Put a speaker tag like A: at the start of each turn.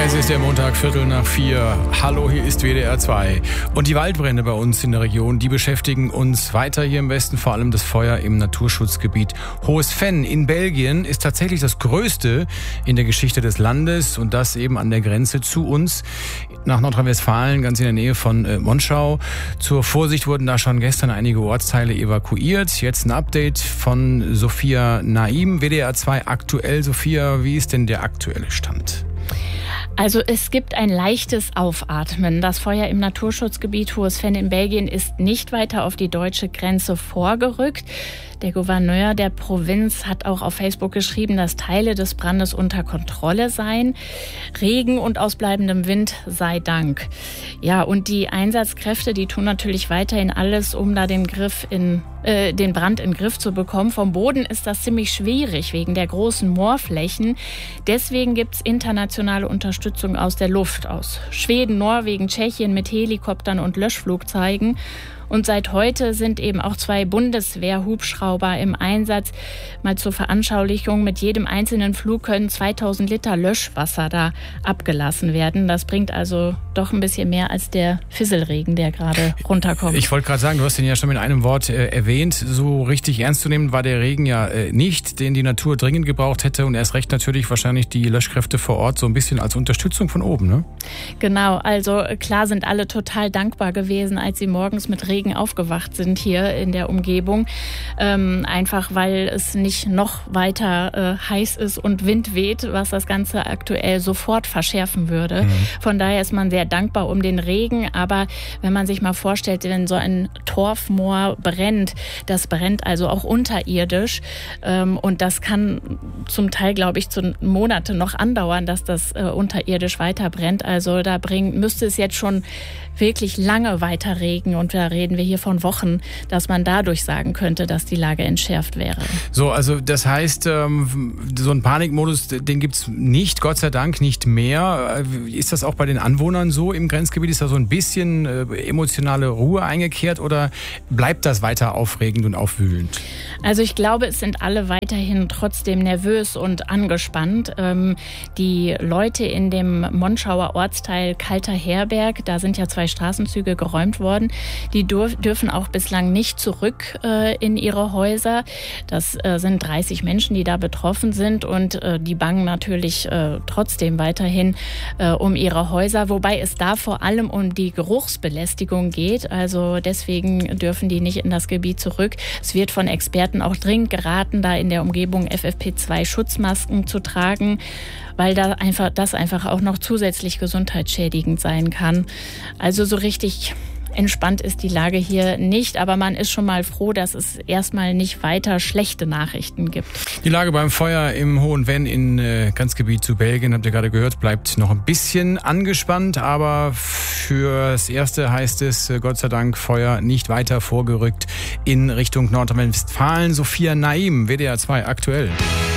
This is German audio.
A: Es ist der Montag, 3:45. Hallo, hier ist WDR 2. Und die Waldbrände bei uns in der Region, die beschäftigen uns weiter hier im Westen. Vor allem das Feuer im Naturschutzgebiet Hohes Venn in Belgien ist tatsächlich das größte in der Geschichte des Landes. Und das eben an der Grenze zu uns nach Nordrhein-Westfalen, ganz in der Nähe von Monschau. Zur Vorsicht wurden da schon gestern einige Ortsteile evakuiert. Jetzt ein Update von Sophia Naim, WDR 2 aktuell. Sophia, wie ist denn der aktuelle Stand?
B: Also es gibt ein leichtes Aufatmen. Das Feuer im Naturschutzgebiet Hohes Venn in Belgien ist nicht weiter auf die deutsche Grenze vorgerückt. Der Gouverneur der Provinz hat auch auf Facebook geschrieben, dass Teile des Brandes unter Kontrolle seien. Regen und ausbleibendem Wind sei Dank. Ja, und die Einsatzkräfte, die tun natürlich weiterhin alles, um da den Brand in den Griff zu bekommen. Vom Boden ist das ziemlich schwierig wegen der großen Moorflächen. Deswegen gibt's internationale Unterstützung aus der Luft, aus Schweden, Norwegen, Tschechien mit Helikoptern und Löschflugzeugen. Und seit heute sind eben auch 2 Bundeswehr-Hubschrauber im Einsatz. Mal zur Veranschaulichung, mit jedem einzelnen Flug können 2000 Liter Löschwasser da abgelassen werden. Das bringt also doch ein bisschen mehr als der Fisselregen, der gerade runterkommt.
A: Ich wollte gerade sagen, du hast den ja schon mit einem Wort erwähnt. So richtig ernst zu nehmen war der Regen ja nicht, den die Natur dringend gebraucht hätte. Und erst recht natürlich wahrscheinlich die Löschkräfte vor Ort so ein bisschen als Unterstützung von oben, ne?
B: Genau, also klar sind alle total dankbar gewesen, als sie morgens mit Regen aufgewacht sind hier in der Umgebung. Einfach weil es nicht noch weiter heiß ist und Wind weht, was das Ganze aktuell sofort verschärfen würde. Von daher ist man sehr dankbar um den Regen. Aber wenn man sich mal vorstellt, wenn so ein Torfmoor brennt, das brennt also auch unterirdisch. Und das kann zum Teil, glaube ich, zu Monate noch andauern, dass das unterirdisch weiter brennt. Also da müsste es jetzt schon wirklich lange weiter regnen. Und da reden wir hier von Wochen, dass man dadurch sagen könnte, dass die Lage entschärft wäre.
A: So, also das heißt, so ein Panikmodus, den gibt's nicht, Gott sei Dank nicht mehr. Ist das auch bei den Anwohnern so im Grenzgebiet? Ist da so ein bisschen emotionale Ruhe eingekehrt oder bleibt das weiter aufregend und aufwühlend?
B: Also ich glaube, es sind alle weiterhin trotzdem nervös und angespannt. Die Leute in dem Monschauer Ortsteil Kalter Herberg, da sind ja 2 Straßenzüge geräumt worden, die dürfen auch bislang nicht zurück in ihre Häuser. Das sind 30 Menschen, die da betroffen sind und die bangen natürlich trotzdem weiterhin um ihre Häuser, wobei es da vor allem um die Geruchsbelästigung geht. Also deswegen dürfen die nicht in das Gebiet zurück. Es wird von Experten auch dringend geraten, da in der Umgebung FFP2-Schutzmasken zu tragen, weil das einfach auch noch zusätzlich gesundheitsschädigend sein kann. Also so richtig entspannt ist die Lage hier nicht, aber man ist schon mal froh, dass es erstmal nicht weiter schlechte Nachrichten gibt.
A: Die Lage beim Feuer im Hohen Venn in Grenzgebiet zu Belgien, habt ihr gerade gehört, bleibt noch ein bisschen angespannt, aber fürs Erste heißt es, Gott sei Dank, Feuer nicht weiter vorgerückt in Richtung Nordrhein-Westfalen. Sophia Naim, WDR 2 aktuell.